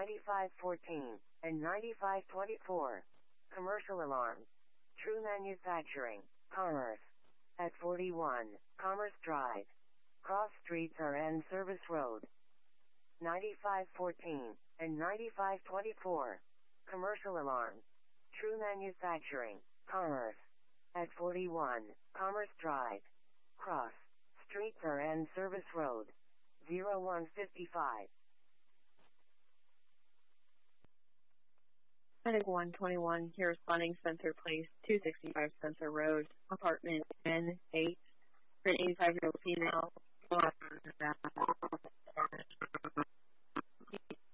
9514, and 9524. Commercial alarms. True Manufacturing, Commerce. At 41, Commerce Drive. Cross streets are N Service Road. 9514, and 9524. Commercial alarms. True Manufacturing, Commerce. At 41, Commerce Drive. Cross streets are N Service Road. 0155. Medic 121, here responding Spencer Place, 265 Spencer Road, apartment N8, for an 85-year-old female.